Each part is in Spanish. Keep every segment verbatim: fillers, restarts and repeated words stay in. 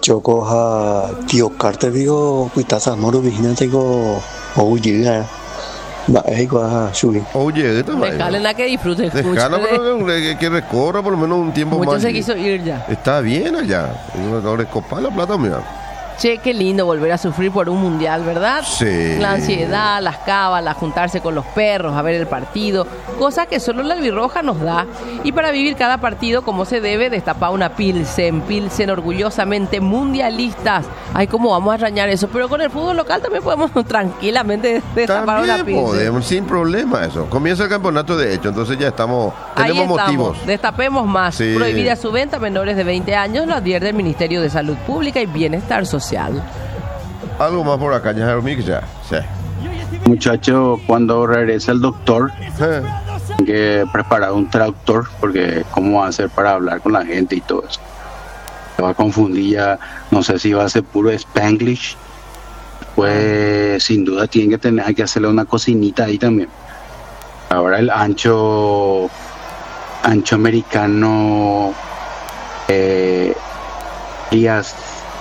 Choco a tío Carter digo cuitaza moro vigina tengo o llega va ahí va subir. Oye, esta Dejale la que disfrute. Dejala que, que recorra por lo menos un tiempo Mucho más. se quiso ir ya. Está bien allá. Ahora copar la plata, mira. Che, qué lindo volver a sufrir por un mundial, ¿verdad? Sí. La ansiedad, las cábalas, juntarse con los perros, a ver el partido, cosa que solo la albirroja nos da. Y para vivir cada partido como se debe, destapar una Pilsen, Pilsen orgullosamente mundialistas. Ay, cómo vamos a arañar eso, pero con el fútbol local también podemos tranquilamente destapar También una Pilsen. podemos, sin problema eso. Comienza el campeonato de hecho, entonces ya estamos, tenemos Ahí estamos, motivos. Destapemos más. Sí. Prohibida su venta a menores de veinte años, lo advierte el Ministerio de Salud Pública y Bienestar Social. Algo más por acá, ya, ya. Sí. Muchacho, cuando regresa el doctor, Eh. hay que preparar un traductor, porque cómo va a hacer para hablar con la gente y todo eso. Se va a confundir ya, no sé si va a ser puro Spanglish. Pues sin duda tiene que tener, hay que hacerle una cocinita ahí también. Ahora el ancho, ancho americano, eh, Elías.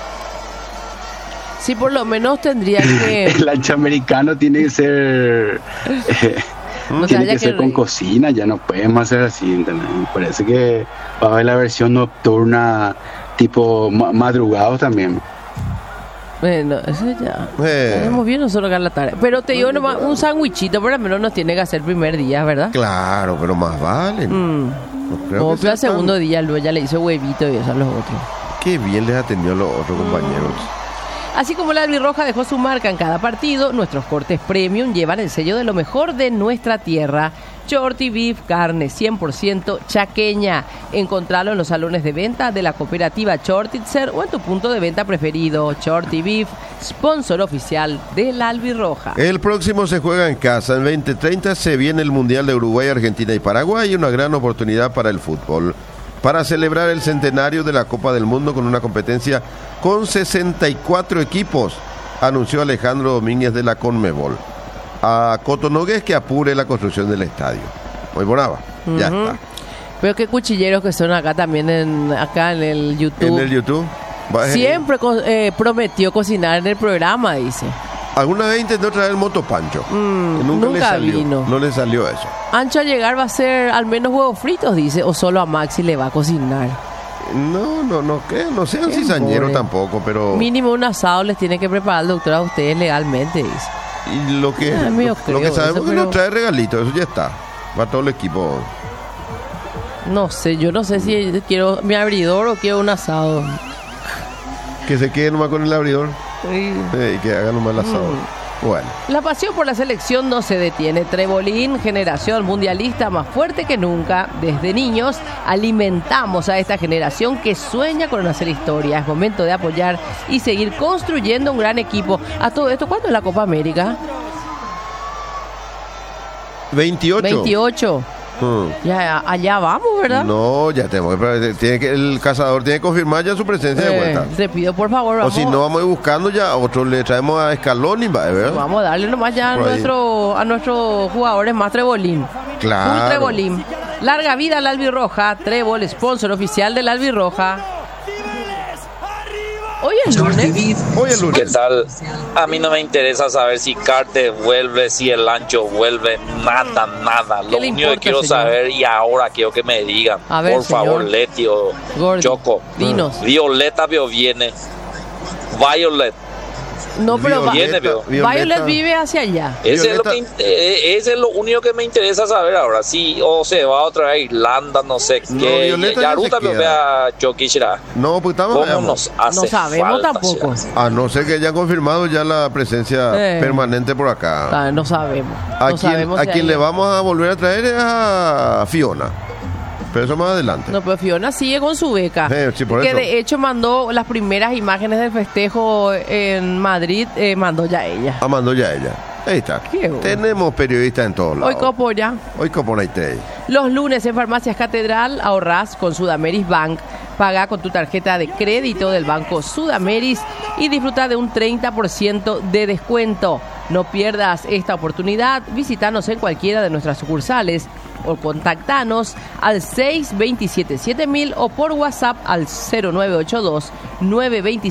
Sí, por lo menos tendría que... El ancho americano tiene que ser eh, No tiene haya que ser que con reír. cocina, ya no podemos hacer así, ¿entendés? Me parece que va a haber la versión nocturna tipo ma- madrugado también. Bueno, eso ya. Eh. Tenemos bien nosotros acá en la tarde. Pero te digo nomás, un sándwichito por lo menos nos tiene que hacer primer día, ¿verdad? Claro, pero más vale. Mm. No creo Como que fue sea al segundo tan- día, luego ya le hizo huevito y eso a los otros. Qué bien les atendió a los otros compañeros. Así como la albirroja dejó su marca en cada partido, nuestros cortes premium llevan el sello de lo mejor de nuestra tierra. Shorty Beef, carne cien por ciento chaqueña. Encontralo en los salones de venta de la cooperativa Chortitzer o en tu punto de venta preferido. Shorty Beef, sponsor oficial de la albirroja. El próximo se juega en casa. En veinte treinta se viene el Mundial de Uruguay, Argentina y Paraguay, una gran oportunidad para el fútbol. Para celebrar el centenario de la Copa del Mundo con una competencia con sesenta y cuatro equipos, anunció Alejandro Domínguez de la Conmebol. A Cotonogués que apure la construcción del estadio. Muy bonaba, ya Ujú. está. Veo que cuchilleros que son acá también, en, acá en el YouTube. En el YouTube. Va- Siempre co- eh, prometió cocinar en el programa, dice. Alguna vez intentó traer el motopancho. Mm, y nunca, le nunca salió. vino. No le salió eso. Ancho a llegar va a ser al menos huevos fritos, dice, o solo a Maxi le va a cocinar. No, no, no, ¿qué? No sean Qué cizañeros pobre. tampoco, pero... Mínimo un asado les tiene que preparar el doctor a ustedes legalmente, dice. Y lo que, Ah, medio lo, creo lo que sabemos eso, es que pero- nos trae regalitos, eso ya está. Va todo el equipo. No sé, yo no sé si quiero mi abridor o quiero un asado. Que se quede nomás con el abridor Sí. eh, y que hagan nomás el asado. Mm. Bueno, La pasión por la selección no se detiene. Trebolín, generación mundialista más fuerte que nunca. Desde niños alimentamos a esta generación que sueña con hacer historia. Es momento de apoyar y seguir construyendo un gran equipo. A todo esto, ¿cuándo es la Copa América? veintiocho. veintiocho. Mm. Ya allá vamos, ¿verdad? No, ya tenemos que, tiene que el cazador tiene que confirmar ya su presencia de Eh, vuelta. te pido por favor, O vamos, si no, vamos a ir buscando ya otro, le traemos a Escalón y va, ¿verdad? vamos a darle nomás ya a, Por ahí. nuestro, a nuestros jugadores más Trebolín. Claro. Full Trebolín. Larga vida al Albirroja. Trebol, sponsor oficial del Albirroja. Hoy es lunes. Hoy el lunes. ¿Qué tal? A mí no me interesa saber si Carter vuelve, si el ancho vuelve, nada, nada. Lo le único importa, que quiero señor? saber y ahora quiero que me digan, A ver, por favor, señor. Leti o Gordy, Choco. dinos. Violeta veo viene. Violet. No, pero va- Viene, veo. Violet vive hacia allá. Ese es, lo Violeta- que, in- eh, ese es lo único que me interesa saber ahora. Si o se va otra vez a Irlanda, no sé No, qué. Violeta Ya ya ruta se me queda. vea Chokishira. No, pues estamos. ¿Cómo veamos. nos hace No sabemos falta, tampoco. Shira? A no ser que hayan confirmado ya la presencia Eh. permanente por acá. Ah, no sabemos. A No quien, sabemos a si quien hay- le vamos a volver a traer es a Fiona. Pero eso más adelante. No, pero Fiona sigue con su beca. Eh, sí, por que eso. de hecho mandó las primeras imágenes del festejo en Madrid, eh, mandó ya ella. Ah, mandó ya ella. Ahí está. Qué bueno. Tenemos periodistas en todos lados. Hoy copo ya. Hoy copo Naitei. Los lunes en Farmacias Catedral ahorrás con Sudameris Bank. Paga con tu tarjeta de crédito del Banco Sudameris y disfruta de un treinta por ciento de descuento. No pierdas esta oportunidad. Visítanos en cualquiera de nuestras sucursales o contactanos al seis dos siete siete mil o por WhatsApp al cero nueve ocho dos nueve dos